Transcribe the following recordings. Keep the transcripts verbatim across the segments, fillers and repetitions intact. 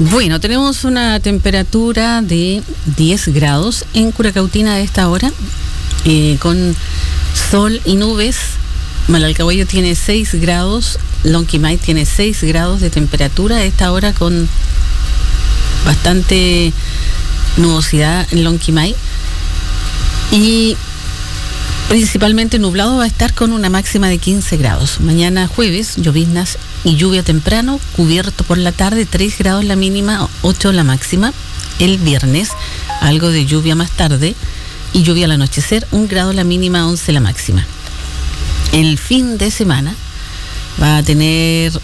Bueno, tenemos una temperatura de diez grados en Curacautina a esta hora, eh, con sol y nubes. Malalcahuello tiene seis grados, Lonquimay tiene seis grados de temperatura a esta hora, con bastante nubosidad en Lonquimay. Y principalmente nublado va a estar con una máxima de quince grados. Mañana jueves, lloviznas y lluvia temprano, cubierto por la tarde, tres grados la mínima, ocho la máxima. El viernes, algo de lluvia más tarde y lluvia al anochecer, un grado la mínima, once la máxima. El fin de semana va a tener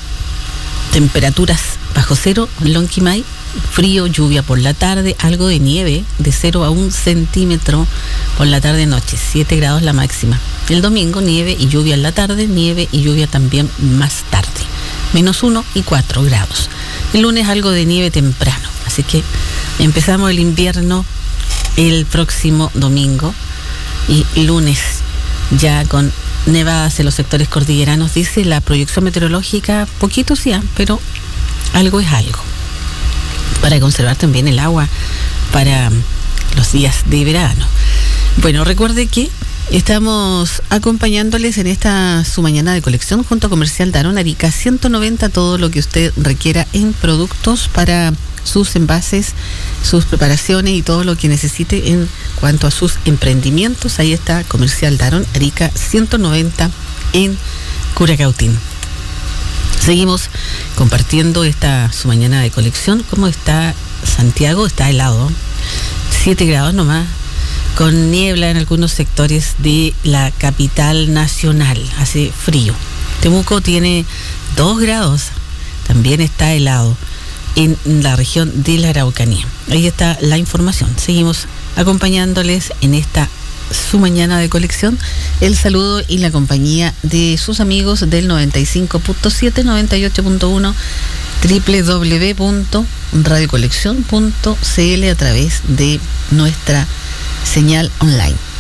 temperaturas bajo cero en Lonquimay, frío, lluvia por la tarde, algo de nieve de cero a un centímetro por la tarde noche, siete grados la máxima. El domingo nieve y lluvia en la tarde, nieve y lluvia también más tarde, menos uno y cuatro grados. El lunes algo de nieve temprano, así que empezamos el invierno el próximo domingo y lunes ya con nevadas en los sectores cordilleranos, dice la proyección meteorológica, poquito sí, pero algo es algo, para conservar también el agua para los días de verano. Bueno, recuerde que estamos acompañándoles en esta su mañana de colección junto a Comercial Darón Arica ciento noventa, todo lo que usted requiera en productos para sus envases, sus preparaciones y todo lo que necesite en cuanto a sus emprendimientos. Ahí está Comercial Darón Arica ciento noventa en Curacautín. Seguimos compartiendo esta su mañana de colección. ¿Cómo está Santiago? Está helado, siete grados nomás, con niebla en algunos sectores de la capital nacional, hace frío. Temuco tiene dos grados, también está helado en la región de la Araucanía. Ahí está la información. Seguimos acompañándoles en esta su mañana de colección. El saludo y la compañía de sus amigos del noventa y cinco punto siete, noventa y ocho punto uno, doble u doble u doble u punto radio colección punto c l a través de nuestra señal online.